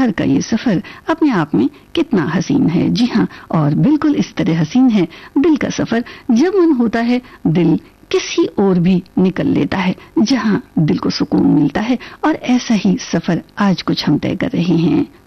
घर का ये सफर अपने आप में कितना हसीन है। जी हाँ, और बिल्कुल इस तरह हसीन है दिल का सफर। जब मन होता है दिल किसी और भी निकल लेता है जहां दिल को सुकून मिलता है, और ऐसा ही सफर आज कुछ हम तय कर रहे हैं।